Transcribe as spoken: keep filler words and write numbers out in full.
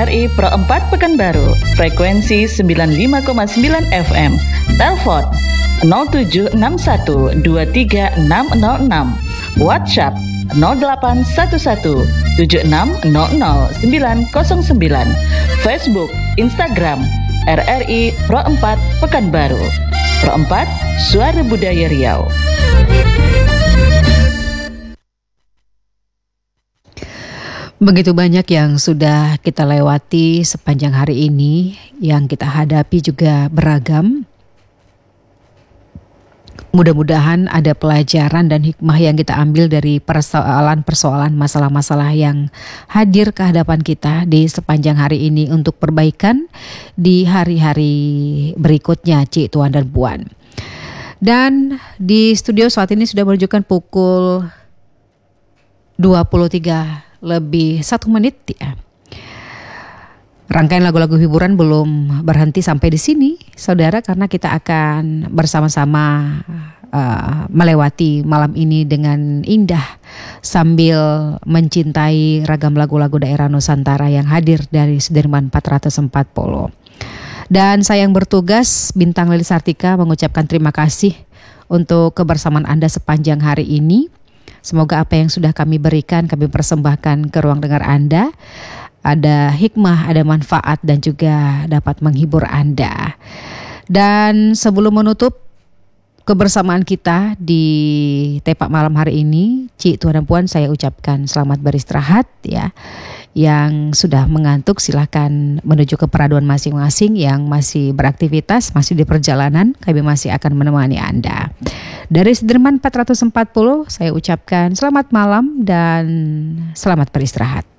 R I Pro empat Pekanbaru, frekuensi sembilan puluh lima koma sembilan F M. Telepon nol tujuh enam satu dua tiga enam nol enam. WhatsApp nol delapan satu satu tujuh enam nol nol sembilan nol sembilan. Facebook, Instagram R R I Pro empat Pekanbaru. Pro empat, Suara Budaya Riau. Begitu banyak yang sudah kita lewati sepanjang hari ini, yang kita hadapi juga beragam. Mudah-mudahan ada pelajaran dan hikmah yang kita ambil dari persoalan-persoalan, masalah-masalah yang hadir ke hadapan kita di sepanjang hari ini untuk perbaikan di hari-hari berikutnya, Cik, Tuan dan Puan. Dan di studio saat ini sudah menunjukkan pukul dua puluh tiga lebih satu menit ya. Rangkaian lagu-lagu hiburan belum berhenti sampai di sini, saudara, karena kita akan bersama-sama uh, melewati malam ini dengan indah sambil mencintai ragam lagu-lagu daerah Nusantara yang hadir dari Sudirman empat ratus empat puluh. Dan saya yang bertugas, Bintang Lilis Sartika, mengucapkan terima kasih untuk kebersamaan Anda sepanjang hari ini. Semoga apa yang sudah kami berikan, kami persembahkan ke ruang dengar Anda, ada hikmah, ada manfaat, dan juga dapat menghibur Anda. Dan sebelum menutup kebersamaan kita di Tepak Malam hari ini, Cik, Tuan dan Puan, saya ucapkan selamat beristirahat ya. Yang sudah mengantuk silakan menuju ke peraduan masing-masing. Yang masih beraktivitas, masih di perjalanan, kami masih akan menemani Anda. Dari Sudirman empat ratus empat puluh saya ucapkan selamat malam dan selamat beristirahat.